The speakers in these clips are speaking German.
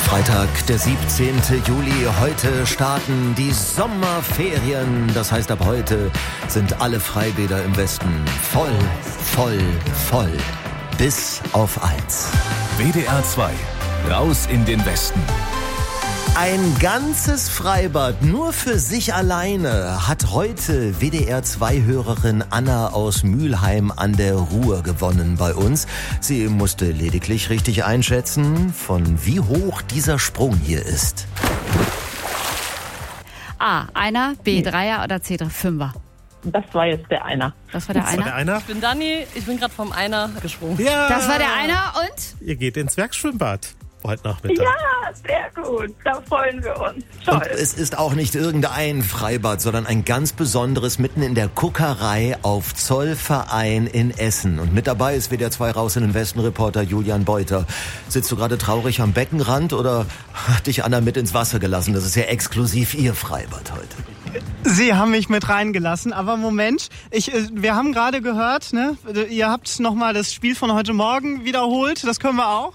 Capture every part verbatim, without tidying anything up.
Freitag, der siebzehnten Juli. Heute starten die Sommerferien. Das heißt, ab heute sind alle Freibäder im Westen voll, voll, voll. Bis auf eins. W D R zwei. Raus in den Westen. Ein ganzes Freibad nur für sich alleine hat heute W D R zwei Hörerin Anna aus Mülheim an der Ruhr gewonnen bei uns. Sie musste lediglich richtig einschätzen, von wie hoch dieser Sprung hier ist. A, Einer, B, Dreier oder C, Fünfer? Das war jetzt der Einer. Das war der Das Einer? war der Einer. Ich bin Dani, ich bin gerade vom Einer gesprungen. Ja. Das war der Einer und? Ihr geht ins Werkschwimmbad heute Nachmittag. Ja, sehr gut. Da freuen wir uns. Toll. Und es ist auch nicht irgendein Freibad, sondern ein ganz besonderes mitten in der Kuckerei auf Zollverein in Essen. Und mit dabei ist W D R zwei Raus in den Westen Reporter Julian Beuter. Sitzt du gerade traurig am Beckenrand oder hat dich Anna mit ins Wasser gelassen? Das ist ja exklusiv ihr Freibad heute. Sie haben mich mit reingelassen, aber Moment, ich, wir haben gerade gehört, ne, ihr habt nochmal das Spiel von heute Morgen wiederholt, das können wir auch.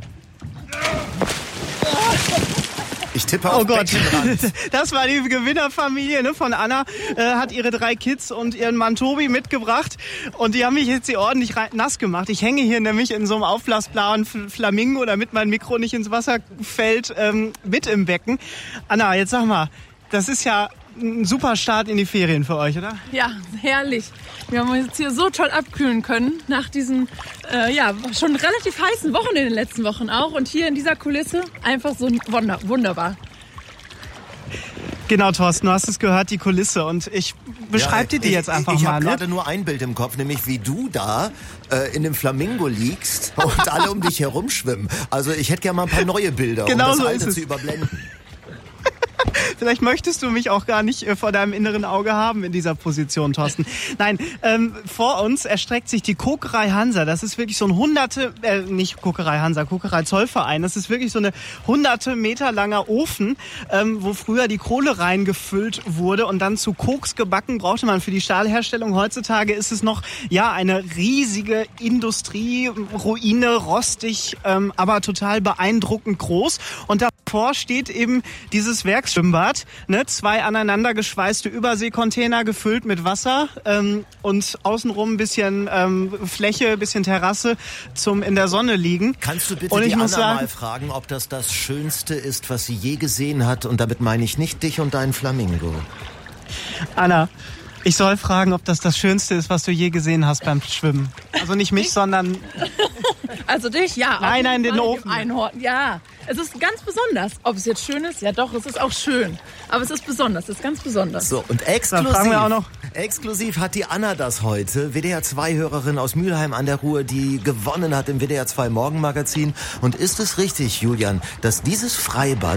Ich tippe auf Oh Gott, Beckenrand. das war die Gewinnerfamilie, ne, von Anna, äh, hat ihre drei Kids und ihren Mann Tobi mitgebracht und die haben mich jetzt hier ordentlich rein, nass gemacht. Ich hänge hier nämlich in so einem aufblasbaren Flamingo, damit mein Mikro nicht ins Wasser fällt, ähm, mit im Becken. Anna, jetzt sag mal, das ist ja ein super Start in die Ferien für euch, oder? Ja, herrlich. Wir haben uns jetzt hier so toll abkühlen können nach diesen äh, ja, schon relativ heißen Wochen in den letzten Wochen auch. Und hier in dieser Kulisse einfach so wunder, wunderbar. Genau, Thorsten, du hast es gehört, die Kulisse. Und ich beschreibe dir die ich, jetzt einfach ich, ich mal. Ich habe ne? gerade nur ein Bild im Kopf, nämlich wie du da äh, in dem Flamingo liegst und alle um dich herumschwimmen. Also ich hätte gerne mal ein paar neue Bilder, Genau um das so alte ist es. zu überblenden. Vielleicht möchtest du mich auch gar nicht äh, vor deinem inneren Auge haben in dieser Position, Thorsten. Nein, ähm, vor uns erstreckt sich die Kokerei Hansa. Das ist wirklich so ein hunderte, äh, nicht Kokerei Hansa, Kokerei Zollverein. Das ist wirklich so eine hunderte Meter langer Ofen, ähm, wo früher die Kohle reingefüllt wurde und dann zu Koks gebacken brauchte man für die Stahlherstellung. Heutzutage ist es noch, ja, eine riesige Industrieruine, rostig, ähm, aber total beeindruckend groß. Und davor steht eben dieses Werksschwimmbad. Ne, zwei aneinander geschweißte Überseekontainer gefüllt mit Wasser ähm, und außenrum ein bisschen ähm, Fläche, ein bisschen Terrasse zum in der Sonne liegen. Kannst du bitte und ich die muss Anna sagen, mal fragen, ob das das Schönste ist, was sie je gesehen hat? Und damit meine ich nicht dich und deinen Flamingo. Anna, ich soll fragen, ob das das Schönste ist, was du je gesehen hast beim Schwimmen. Also nicht mich, sondern... Also dich, ja. Nein, nein, den Ofen. Einhorn, ja. Es ist ganz besonders. Ob es jetzt schön ist? Ja doch, es ist auch schön. Aber es ist besonders, es ist ganz besonders. So, und exklusiv, Dann fragen wir auch noch. exklusiv hat die Anna das heute, W D R zwei Hörerin aus Mülheim an der Ruhr, die gewonnen hat im W D R zwei Morgenmagazin. Und ist es richtig, Julian, dass dieses Freibad